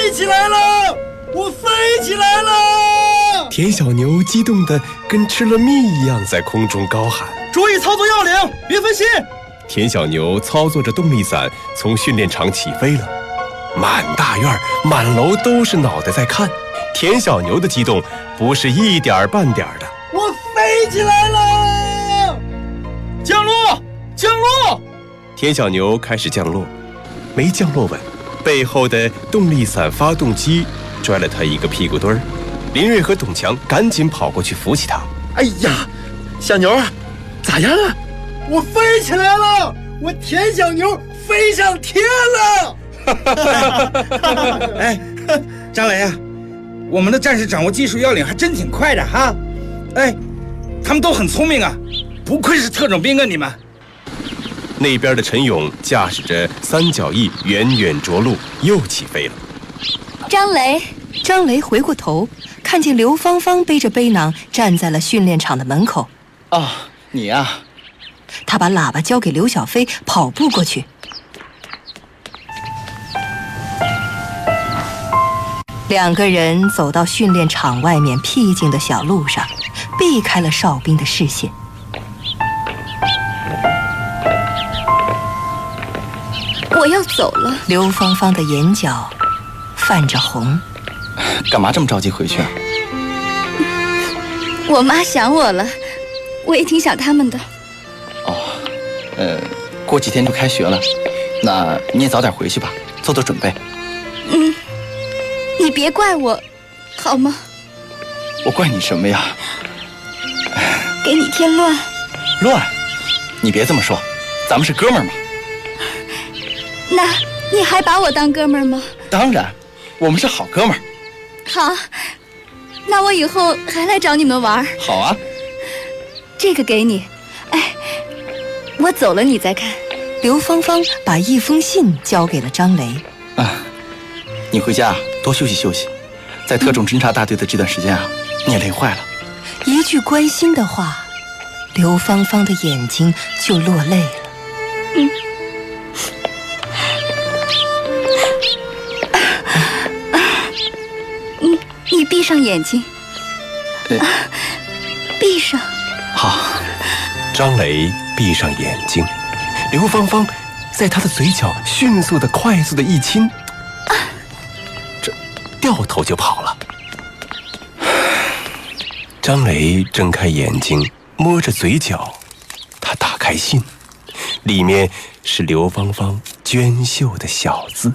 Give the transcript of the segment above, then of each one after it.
起来了！我飞起来了！ 田小牛激动得跟吃了蜜一样，在空中高喊：“ 注意操作要领，别分心！” 田小牛操作着动力伞从训练场起飞了，满大院、满楼都是脑袋在看。田小牛的激动不是一点半点的。 我飞起来了！降落！降落！ 田小牛开始降落，没降落稳，背后的动力伞发动机拽了他一个屁股墩儿。林瑞和董强赶紧跑过去扶起他。 哎呀，小牛啊，咋样啊？ 我飞起来了！我田小牛飞上天了！ 哎，张雷啊，我们的战士掌握技术要领还真挺快的哈！哎，他们都很聪明啊，不愧是特种兵啊你们！ 那边的陈勇驾驶着三角翼远远着陆，又起飞了。 张雷回过头，看见刘芳芳背着背囊站在了训练场的门口。 哦，你呀！ 他把喇叭交给刘小飞，跑步过去。两个人走到训练场外面僻静的小路上，避开了哨兵的视线。 我要走了。 刘芳芳的眼角泛着红。 干嘛这么着急回去啊？ 我妈想我了，我也挺想他们的。 哦，过几天就开学了，那你也早点回去吧，做做准备。 你别怪我，好吗？ 我怪你什么呀？ 给你添乱。 乱？你别这么说，咱们是哥们儿嘛。 那你还把我当哥们儿吗？ 当然，我们是好哥们儿。 好，那我以后还来找你们玩。 好啊。 这个给你。哎，我走了你再看。 刘芳芳把一封信交给了张雷。 你回家多休息休息，在特种侦察大队的这段时间啊，你也累坏了。 一句关心的话，刘芳芳的眼睛就落泪了。 你闭上眼睛。闭上。 好。 张雷闭上眼睛，刘芳芳在他的嘴角迅速的、快速的一亲，这掉头就跑了。张雷睁开眼睛，摸着嘴角，他打开信，里面是刘芳芳娟秀的小字。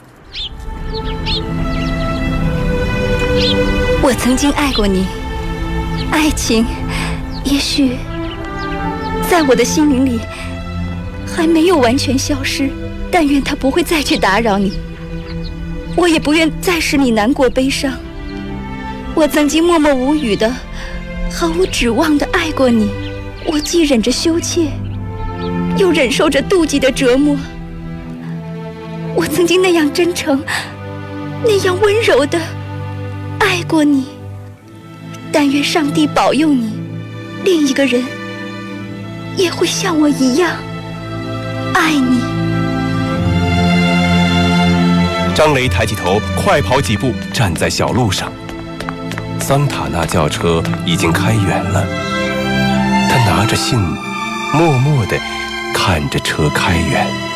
我曾经爱过你，爱情也许在我的心灵里还没有完全消失，但愿它不会再去打扰你，我也不愿再使你难过悲伤。我曾经默默无语的、毫无指望的爱过你，我既忍着羞怯，又忍受着妒忌的折磨。我曾经那样真诚，那样温柔的爱过你，但愿上帝保佑你，另一个人也会像我一样爱你。 张雷抬起头，快跑几步，站在小路上。桑塔纳轿车已经开远了，他拿着信，默默地看着车开远。